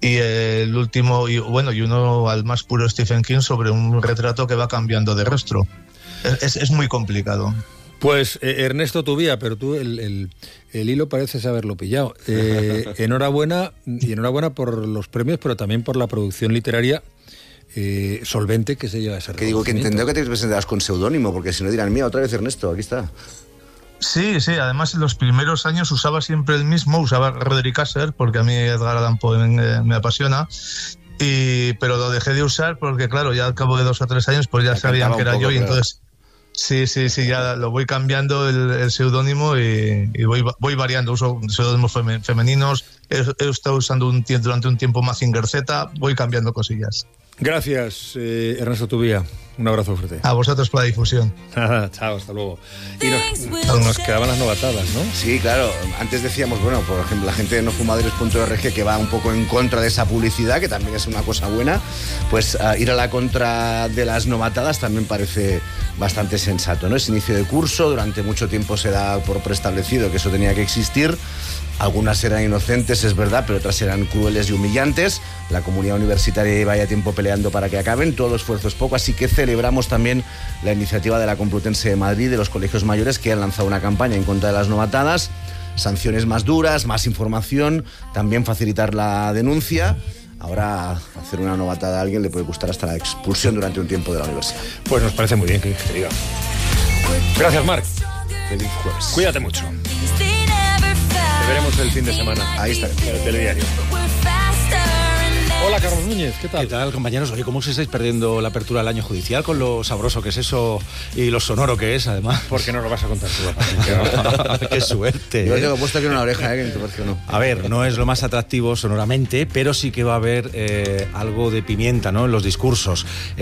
y el último, y uno al más puro Stephen King sobre un retrato que va cambiando de rostro. Es muy complicado. Pues Ernesto Tubía, pero tú el hilo pareces haberlo pillado. Enhorabuena, y enhorabuena por los premios, pero también por la producción literaria solvente que se lleva a ese Que digo, que entendió que te presentabas con seudónimo, porque si no dirán, mira, otra vez Ernesto, aquí está. Sí, además en los primeros años usaba siempre el mismo, usaba Roderick Asher, porque a mí Edgar Allan Poe me apasiona, pero lo dejé de usar porque, claro, ya al cabo de 2 o 3 años pues ya sabían que era yo, y entonces... Sí, ya lo voy cambiando el seudónimo y voy variando. Uso seudónimos femeninos, he estado usando durante un tiempo Mazinger Z, voy cambiando cosillas. Gracias, Ernesto Tubía. Un abrazo fuerte. A vosotros por la difusión. Chao, hasta luego. Y nos quedaban las novatadas, ¿no? Sí, claro. Antes decíamos, bueno, por ejemplo, la gente de nofumadores.org, que va un poco en contra de esa publicidad, que también es una cosa buena, pues ir a la contra de las novatadas también parece bastante sensato, ¿no? Es inicio de curso, durante mucho tiempo se da por preestablecido que eso tenía que existir. Algunas eran inocentes, es verdad, pero otras eran crueles y humillantes. La comunidad universitaria lleva ya tiempo peleando para que acaben. Todo esfuerzo es poco, así que celebramos también la iniciativa de la Complutense de Madrid, de los colegios mayores, que han lanzado una campaña en contra de las novatadas. Sanciones más duras, más información, también facilitar la denuncia. Ahora hacer una novatada a alguien le puede costar hasta la expulsión durante un tiempo de la universidad. Pues nos parece muy bien que te diga. Gracias, Marc. Feliz jueves. Cuídate mucho. Te veremos el fin de semana. Ahí está. En el telediario. Hola, Carlos Núñez, ¿qué tal? ¿Qué tal, compañeros? Oye, ¿cómo os estáis perdiendo la apertura del año judicial con lo sabroso que es eso y lo sonoro que es, además? ¿Por qué no lo vas a contar tú, papá? ¡Qué suerte! Yo tengo puesto aquí una oreja, que te parece que no. A ver, no es lo más atractivo sonoramente, pero sí que va a haber algo de pimienta, ¿no?, en los discursos.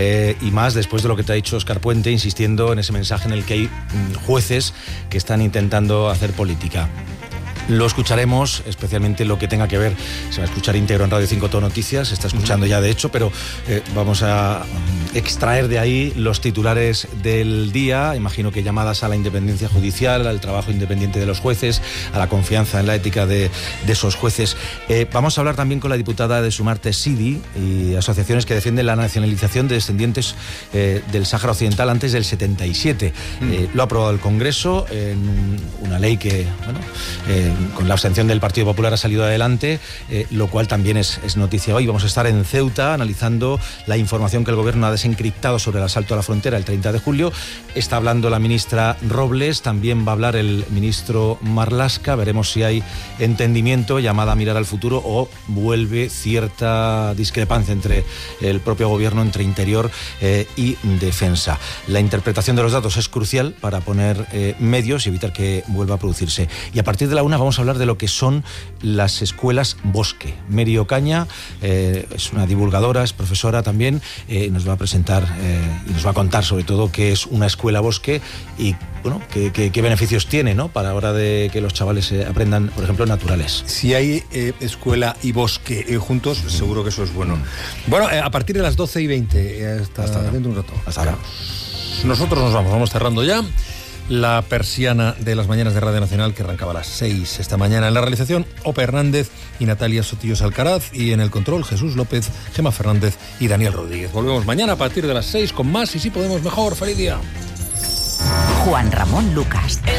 Y más después de lo que te ha dicho Óscar Puente, insistiendo en ese mensaje en el que hay jueces que están intentando hacer política. Lo escucharemos, especialmente lo que tenga que ver, se va a escuchar íntegro en Radio 5 Todo Noticias, se está escuchando ya de hecho, pero vamos a extraer de ahí los titulares del día. Imagino que llamadas a la independencia judicial, al trabajo independiente de los jueces, a la confianza en la ética de esos jueces. Vamos a hablar también con la diputada de Sumarte Sidi y asociaciones que defienden la nacionalización de descendientes del Sáhara Occidental antes del 77. Lo ha aprobado el Congreso en una ley que, con la abstención del Partido Popular ha salido adelante, lo cual también es noticia hoy. Vamos a estar en Ceuta analizando la información que el Gobierno ha desencriptado sobre el asalto a la frontera el 30 de julio. Está hablando la ministra Robles, también va a hablar el ministro Marlaska. Veremos si hay entendimiento, llamada a mirar al futuro, o vuelve cierta discrepancia entre el propio Gobierno, entre Interior y Defensa. La interpretación de los datos es crucial para poner medios y evitar que vuelva a producirse. Y a partir de la 1 vamos a hablar de lo que son las escuelas Bosque. Mary Ocaña es una divulgadora, es profesora también, nos va a presentar y nos va a contar sobre todo qué es una escuela Bosque y qué beneficios tiene, ¿no?, para la hora de que los chavales aprendan, por ejemplo, naturales. Si hay escuela y bosque juntos, seguro que eso es bueno. Bueno, a partir de las 12:20, hasta dentro de un rato. Hasta ahora. Nosotros nos vamos cerrando ya la persiana de las mañanas de Radio Nacional, que arrancaba a las 6 esta mañana. En la realización, Ope Hernández y Natalia Sotillos Alcaraz, y en el control, Jesús López, Gemma Fernández y Daniel Rodríguez. Volvemos mañana a partir de las 6 con más, y si podemos mejor. ¡Feliz día! Juan Ramón Lucas.